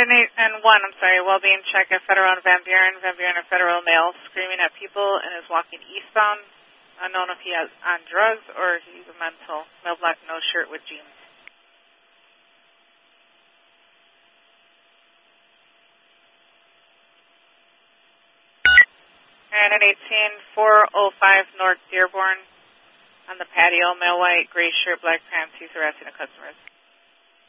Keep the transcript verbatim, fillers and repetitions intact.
and eight and one, I'm sorry, well-being check at Federal and Van Buren. Van Buren and Federal male screaming at people and is walking eastbound. Unknown if he has on drugs or he's a mental. Male black, no shirt with jeans. And at eighteen, four oh five North Dearborn on the patio, male white, gray shirt, black pants. He's harassing the customers.